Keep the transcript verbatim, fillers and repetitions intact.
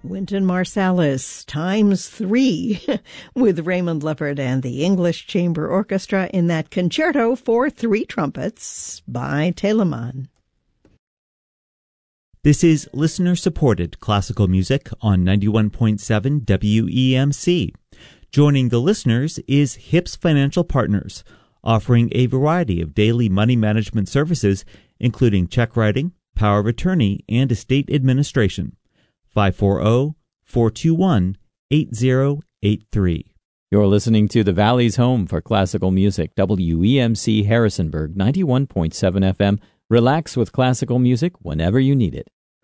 Wynton Marsalis times three with Raymond Leppard and the English Chamber Orchestra in that concerto for three trumpets by Telemann. This is listener-supported classical music on ninety-one point seven W E M C. Joining the listeners is Hips Financial Partners, offering a variety of daily money management services, including check writing, power of attorney, and estate administration. five four zero, four two one, eight zero eight three. You're listening to the Valley's home for classical music, W E M C Harrisonburg, ninety-one point seven F M. Relax with classical music whenever you need it.